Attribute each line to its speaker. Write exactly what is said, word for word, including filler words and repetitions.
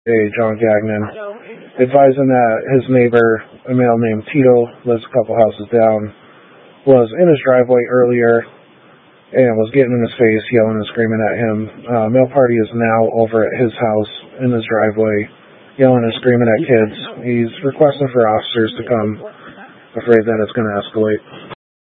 Speaker 1: Hey, John Gagnon, advising that his neighbor, a male named Tito, lives a couple houses down, was in his driveway earlier and was getting in his face, yelling and screaming at him. Uh, male party is now over at his house in his driveway, yelling and screaming at kids. He's requesting for officers to come, afraid that it's going to escalate.